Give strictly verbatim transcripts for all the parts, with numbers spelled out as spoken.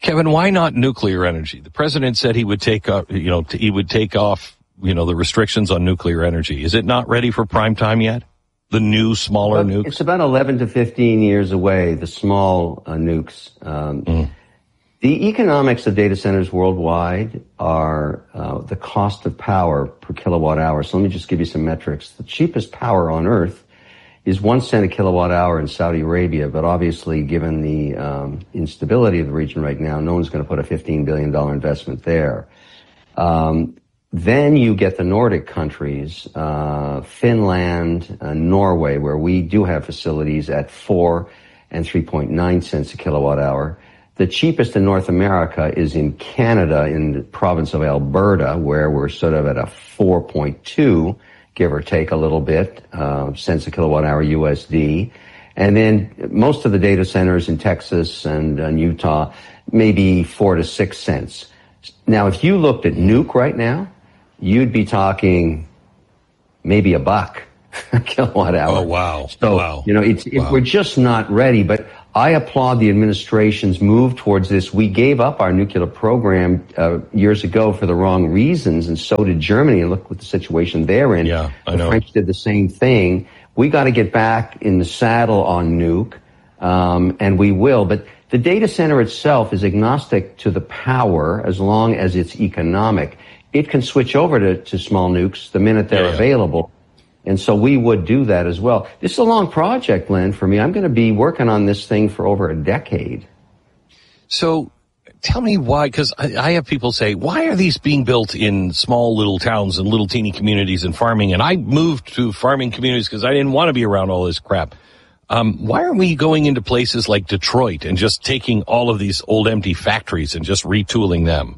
Kevin, why not nuclear energy? The president said he would take, uh, you know, he would take off, you know, the restrictions on nuclear energy. Is it not ready for prime time yet? The new, smaller well, nukes? It's about eleven to fifteen years away, the small uh, nukes. Um, mm. The economics of data centers worldwide are uh, the cost of power per kilowatt hour. So let me just give you some metrics. The cheapest power on Earth is one cent a kilowatt hour in Saudi Arabia, but obviously given the um, instability of the region right now, no one's going to put a fifteen billion dollars investment there. Um, then you get the Nordic countries, uh, Finland, uh, Norway, where we do have facilities at four and three point nine cents a kilowatt hour. The cheapest in North America is in Canada, in the province of Alberta, where we're sort of at a four point two, give or take a little bit, uh, cents a kilowatt hour U S D. And then most of the data centers in Texas and, and Utah, maybe four to six cents. Now, if you looked at Nuke right now, you'd be talking maybe a buck a kilowatt hour. Oh, wow. So, wow. you know, it's, it, wow. we're just not ready, but I applaud the administration's move towards this. We gave up our nuclear program uh, years ago for the wrong reasons, and so did Germany. And look what the situation they're in. Yeah, I know. The French did the same thing. We got to get back in the saddle on nuke, um, and we will. But the data center itself is agnostic to the power as long as it's economic. It can switch over to, to small nukes the minute they're yeah, yeah. available. And so we would do that as well. This is a long project, Len, for me. I'm going to be working on this thing for over a decade. So tell me why, because I, I have people say, why are these being built in small little towns and little teeny communities and farming? And I moved to farming communities because I didn't want to be around all this crap. Um, why are we going into places like Detroit and just taking all of these old empty factories and just retooling them?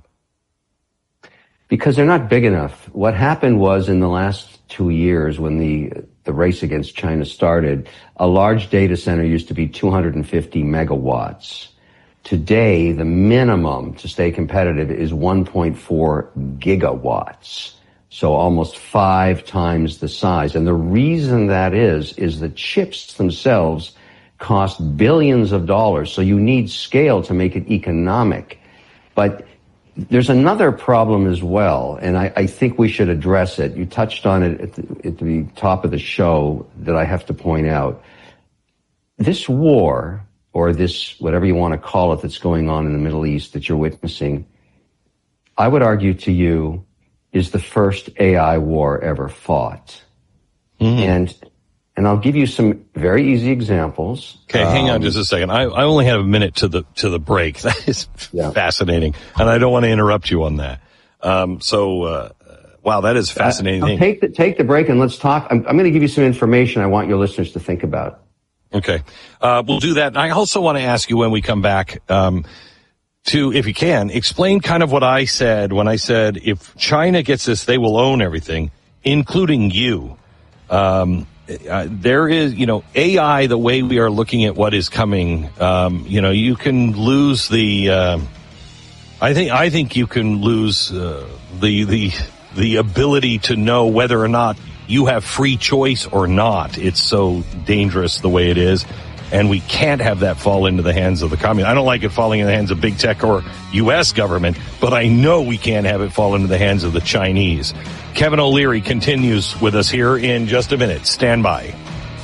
Because they're not big enough. What happened was in the last two years when the the race against China started, a large data center used to be two hundred fifty megawatts. Today, the minimum to stay competitive is one point four gigawatts. So almost five times the size. And the reason that is, is the chips themselves cost billions of dollars. So you need scale to make it economic. But there's another problem as well, and I, I think we should address it. You touched on it at the, at the top of the show that I have to point out. This war, or this, whatever you want to call it, that's going on in the Middle East that you're witnessing, I would argue to you, is the first A I war ever fought. Mm. And And I'll give you some very easy examples. Okay, um, hang on just a second. I, I only have a minute to the to the break. That is yeah. fascinating, and I don't want to interrupt you on that. Um, so, uh, wow, that is fascinating. Uh, take the take the break and let's talk. I'm, I'm going to give you some information I want your listeners to think about. Okay, uh, we'll do that. And I also want to ask you when we come back um, to, if you can, explain kind of what I said when I said if China gets this, they will own everything, including you. Um, Uh, there is, you know, A I, the way we are looking at what is coming, um, you know, you can lose the, uh, I think, I think you can lose, uh, the, the, the ability to know whether or not you have free choice or not. It's so dangerous the way it is. And we can't have that fall into the hands of the communists. I don't like it falling in the hands of big tech or U S government, but I know we can't have it fall into the hands of the Chinese. Kevin O'Leary continues with us here in just a minute. Stand by.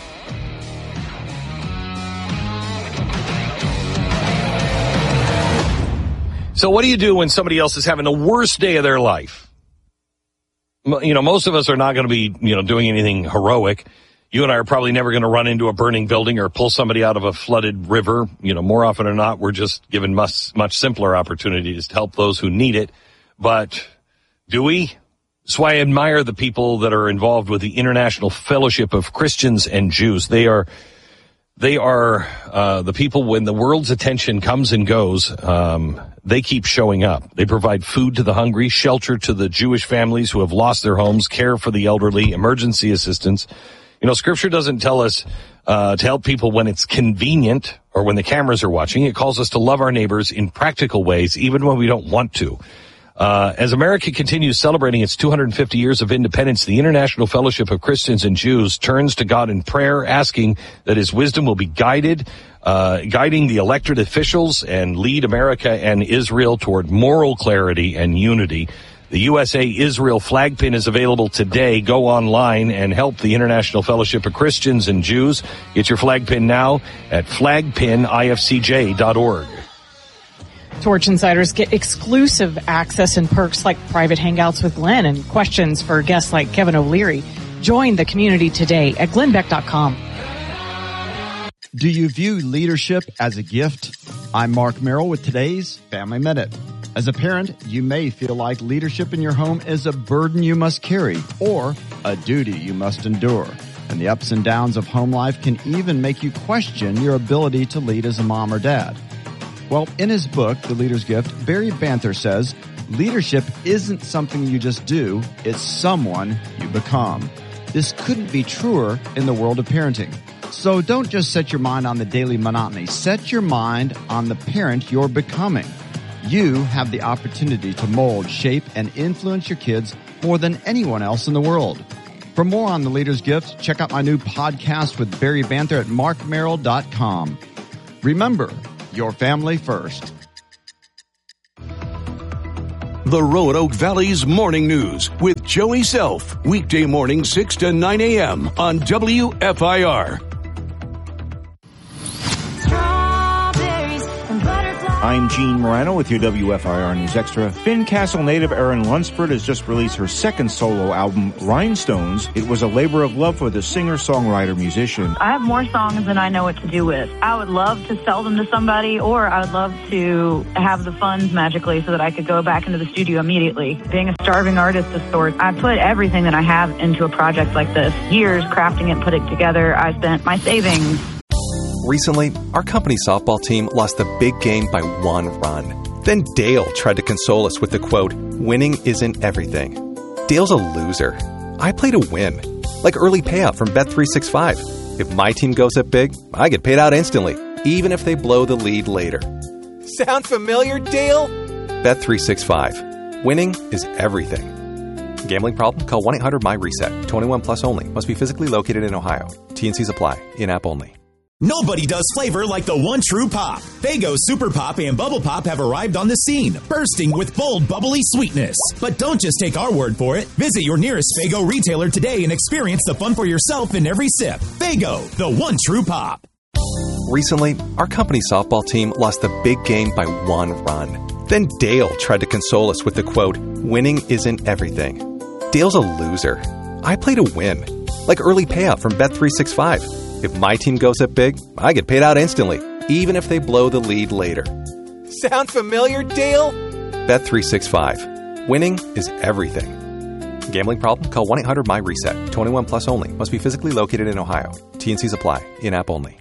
So what do you do when somebody else is having the worst day of their life? You know, most of us are not going to be, you know, doing anything heroic. You and I are probably never going to run into a burning building or pull somebody out of a flooded river. You know, more often than not, we're just given much, much simpler opportunities to help those who need it. But do we? So I admire the people that are involved with the International Fellowship of Christians and Jews. They are, they are, uh, the people when the world's attention comes and goes, um, they keep showing up. They provide food to the hungry, shelter to the Jewish families who have lost their homes, care for the elderly, emergency assistance. You know, Scripture doesn't tell us uh to help people when it's convenient or when the cameras are watching. It calls us to love our neighbors in practical ways, even when we don't want to. Uh as America continues celebrating its two hundred fifty years of independence, the International Fellowship of Christians and Jews turns to God in prayer, asking that His wisdom will be guided uh, guiding the elected officials and lead America and Israel toward moral clarity and unity. The U S A Israel flag pin is available today. Go online and help the International Fellowship of Christians and Jews. Get your flag pin now at flag pin I F C J dot org. Torch insiders get exclusive access and perks like private hangouts with Glenn and questions for guests like Kevin O'Leary. Join the community today at glenn beck dot com. Do you view leadership as a gift? I'm Mark Merrill with today's Family Minute. As a parent, you may feel like leadership in your home is a burden you must carry or a duty you must endure. And the ups and downs of home life can even make you question your ability to lead as a mom or dad. Well, in his book, The Leader's Gift, Barry Banther says, leadership isn't something you just do, it's someone you become. This couldn't be truer in the world of parenting. So don't just set your mind on the daily monotony. Set your mind on the parent you're becoming. You have the opportunity to mold, shape, and influence your kids more than anyone else in the world. For more on The Leader's Gift, check out my new podcast with Barry Banther at mark merrill dot com. Remember, your family first. The Roanoke Valley's Morning News with Joey Self. Weekday morning six to nine a.m. on W F I R. I'm Gene Morano with your W F I R News Extra. Fincastle native Erin Lunsford has just released her second solo album, Rhinestones. It was a labor of love for the singer-songwriter musician. I have more songs than I know what to do with. I would love to sell them to somebody, or I would love to have the funds magically so that I could go back into the studio immediately. Being a starving artist of sorts, I put everything that I have into a project like this. Years crafting it, putting it together. I spent my savings. Recently, our company softball team lost the big game by one run. Then Dale tried to console us with the quote, "Winning isn't everything." Dale's a loser. I play to win. Like early payout from Bet three sixty-five. If my team goes up big, I get paid out instantly, even if they blow the lead later. Sound familiar, Dale? Bet three sixty-five. Winning is everything. Gambling problem? Call one eight hundred my reset. twenty-one plus only. Must be physically located in Ohio. T and Cs apply. In-app only. Nobody does flavor like the one true pop. Faygo Super Pop and Bubble Pop have arrived on the scene, bursting with bold, bubbly sweetness. But don't just take our word for it. Visit your nearest Faygo retailer today and experience the fun for yourself in every sip. Faygo, the one true pop. Recently, our company softball team lost the big game by one run. Then Dale tried to console us with the quote, "Winning isn't everything." Dale's a loser. I play to win. Like early payout from Bet three sixty-five. If my team goes up big, I get paid out instantly, even if they blow the lead later. Sound familiar, Dale? Bet three sixty-five. Winning is everything. Gambling problem? Call one eight hundred my reset. twenty-one plus only. Must be physically located in Ohio. T and Cs apply. In-app only.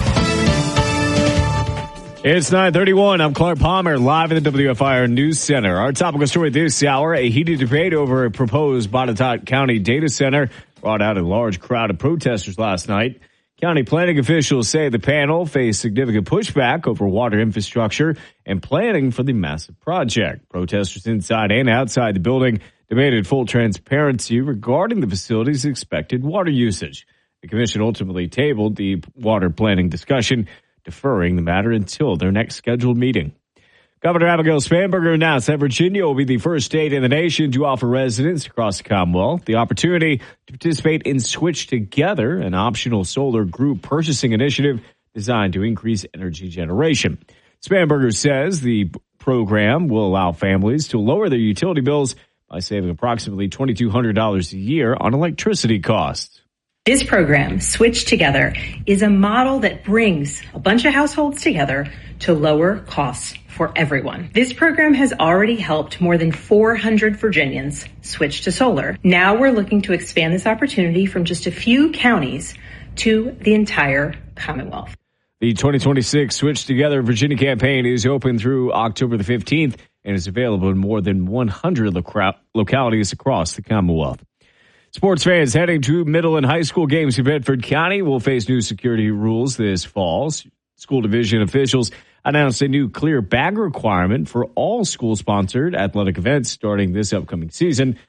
It's nine thirty-one. I'm Clark Palmer, live in the W F I R News Center. Our topical story this hour, a heated debate over a proposed Botetourt County data center brought out a large crowd of protesters last night. County planning officials say the panel faced significant pushback over water infrastructure and planning for the massive project. Protesters inside and outside the building demanded full transparency regarding the facility's expected water usage. The commission ultimately tabled the water planning discussion, deferring the matter until their next scheduled meeting. Governor Abigail Spanberger announced that Virginia will be the first state in the nation to offer residents across the Commonwealth the opportunity to participate in Switch Together, an optional solar group purchasing initiative designed to increase energy generation. Spanberger says the program will allow families to lower their utility bills by saving approximately two thousand two hundred dollars a year on electricity costs. This program, Switch Together, is a model that brings a bunch of households together to lower costs for everyone. This program has already helped more than four hundred Virginians switch to solar. Now we're looking to expand this opportunity from just a few counties to the entire Commonwealth. The twenty twenty-six Switch Together Virginia campaign is open through October the fifteenth and is available in more than one hundred loca- localities across the Commonwealth. Sports fans heading to middle and high school games in Bedford County will face new security rules this fall. School division officials announced a new clear bag requirement for all school-sponsored athletic events starting this upcoming season.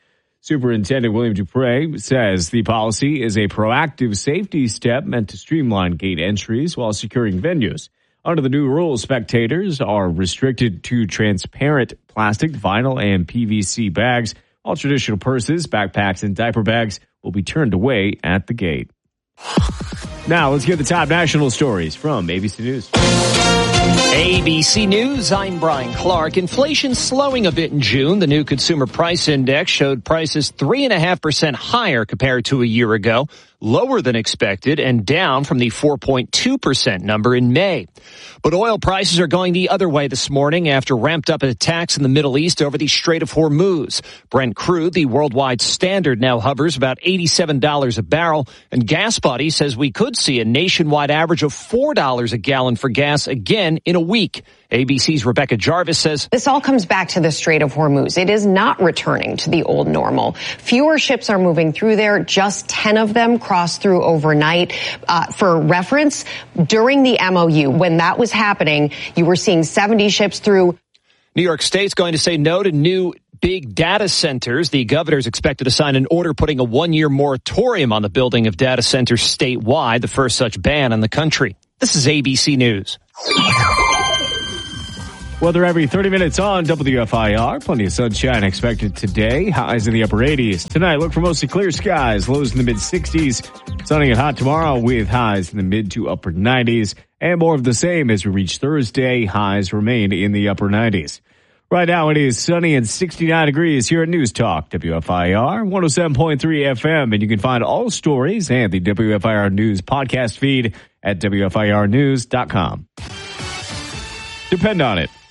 Superintendent William Dupre says the policy is a proactive safety step meant to streamline gate entries while securing venues. Under the new rules, spectators are restricted to transparent plastic, vinyl, and P V C bags. All traditional purses, backpacks, and diaper bags will be turned away at the gate. Now, let's get the top national stories from A B C News. A B C News, I'm Brian Clark. Inflation slowing a bit in June. The new Consumer Price Index showed prices three point five percent higher compared to a year ago, lower than expected, and down from the four point two percent number in May. But oil prices are going the other way this morning after ramped up attacks in the Middle East over the Strait of Hormuz. Brent crude, the worldwide standard, now hovers about eighty-seven dollars a barrel, and GasBuddy says we could see a nationwide average of four dollars a gallon for gas again in a week. A B C's Rebecca Jarvis says this all comes back to the Strait of Hormuz. It is not returning to the old normal. Fewer ships are moving through there. Just ten of them crossed through overnight. Uh, for reference, during the M O U, when that was happening, you were seeing seventy ships through. New York State's going to say no to new big data centers. The governor is expected to sign an order putting a one-year moratorium on the building of data centers statewide, the first such ban in the country. This is A B C News. Weather every thirty minutes on W F I R. Plenty of sunshine expected today. Highs in the upper eighties. Tonight, look for mostly clear skies. Lows in the mid sixties. Sunny and hot tomorrow with highs in the mid to upper nineties. And more of the same as we reach Thursday. Highs remain in the upper nineties. Right now, it is sunny and sixty-nine degrees here at News Talk W F I R one oh seven point three F M. And you can find all stories and the W F I R News podcast feed at W F I R news dot com. Depend on it.